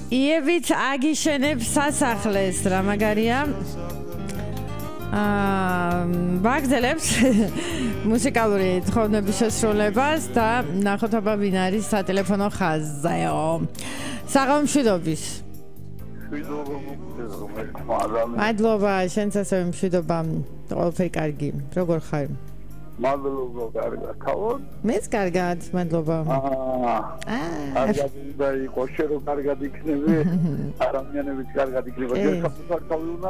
იევით აგიშენებს სასახლეს რა მაგარია ვაგრძელებს მუსიკალური თხოვნების შესრულებას და ნახოთ აბა ვინ არის სატელეფონო ხაზზეო საღამოშიდობის მადლობა შენც ასევე მშვიდობა ყველაფერი კარგი როგორ ხარ მადლობა კარგად ხარ მეც კარგად მადლობა კარგად და იყო შერო კარგად იქნები ადამიანებიც კარგად იქნება გასაფრთხავი უნდა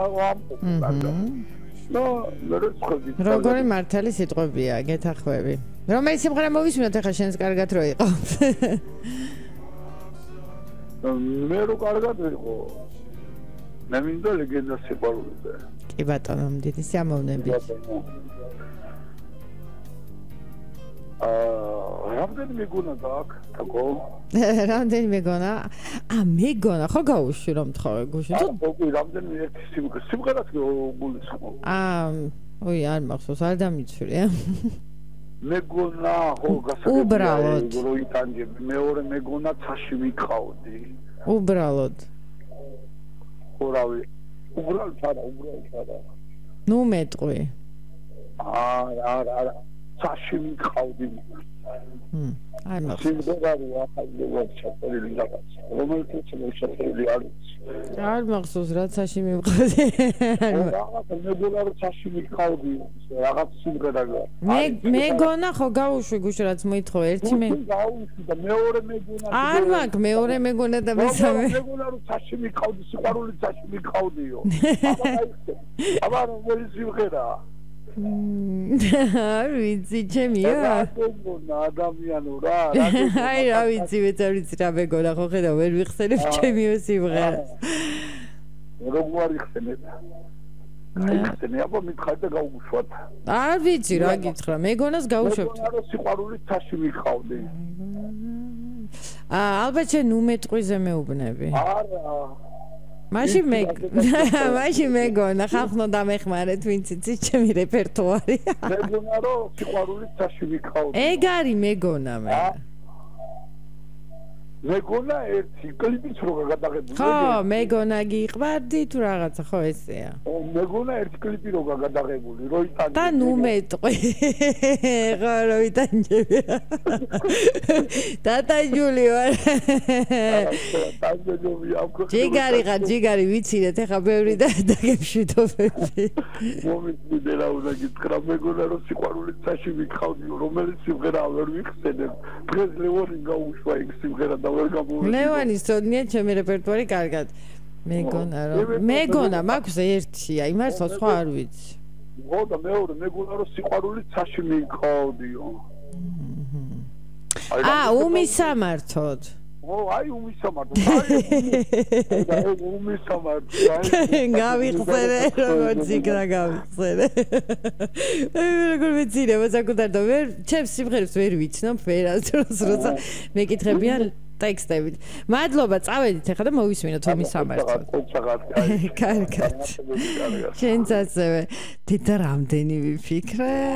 ამბობ როგორი მართალი სიტყვებია გეთახვევი რომელიც სიმღერა მოვისმინოთ ახლა შენს კარგად რო იყო მე რო კარგად იყო მე მინდა ლეგენდა სიყვარულზე კი ბატონო დიდი სიამოვნებით რამდენი მეგონა გაქვს თქო რამდენი მეგონა მეგონა ხო გაუშვი რომ თხოვე გუშინ თუ რამდენი ერთი სიმღერაც გულისხმობ ოი არ მახსოვს არ დამიცვია მეგონა ხო უბრალოდ რო იტანჯები მეორე მეგონა ცაში მიყავდი უბრალოდ ხო რავი უბრალოდ არა ნუ მეტყვი არა ცაში მიყავდი არ მახსოვს არ მახსოვს რა ცაში მიყავდი რაღაც მეგონა რო ცაში მიყავდი რაღაც სიმღერა მეგონა ხო გაუშვი გუშინ რაც მოითხოვე ერთი გაუშვი და მეორე მეგონა არ მაქვს მეორე მეგონა და მესამე მეგონა რო ცაში მიყავდი სიყვარული ცაში მიყავდიო აბა როგორი სიმღერა არ ვიცი ჩემია ადამიანო რა აი რა ვიცი მეც არ ვიცი რა მეგონა ხო ხედავ ვერ ვიხსენებ ჩემიო სიმღერას როგორ იხსენებ იხსენე აბა მითხარ და გაუშვათ არ ვიცი რა გითხრა მეგონას გაუშვებთ მეგონა რო სიყვარული ცაში მიყავდი ალბათ შენ უმეტყვიზე მეუბნები არა მაშინ მეგონა ხალხო დამეხმარეთ ვინც იცის ჩემი რეპერტუარი მეგონა რო სიყვარული ცაში მიყავდი ეგ არის მეგონა მე მეგონა ერთი კლიპიც რო გადაღებული ხო მეგონა გიყვარდი თუ რაღაცა ხო ესეა მეგონა ერთი კლიპი რო გადაღებული რო იტანჯები და ნუ მეტყვი ხო რო იტანჯები დატანჯული ვარ ჯიგარი ვიცინეთ ეხა ბევრი და დაგემშვიდობები მომიწვიდე რა უნდა გითხრა მეგონა რო სიყვარული ცაში მიყავდიო რომელიც სიმღერა ვერ ვიხსენებ დღეს ლევანი გაუშვა იქ სიმღერა ლევანის ცოდნია ჩემი რეპერტუარი კარგად მეგონა მაქვს ერთია იმართლა სხვა არ ვიცი ხო და მეორე მეგონა რო სიყვარული ცაში მიყავდიო უმისამართოდ აი უმისამართოდ გავიხსენე როგორც იქნა გავიხსენე როგორ მეცინება საკუთარ და ვერ ჩემს სიმღერებს ვერ ვიცნობ ვერასდროს როცა მეკითხებიან ტექსტებით მადლობა წავედით ახლა და მოვისმინოთ უმისამართოდ კარგად შენც ასევე დედა რამდენი ვიფიქრე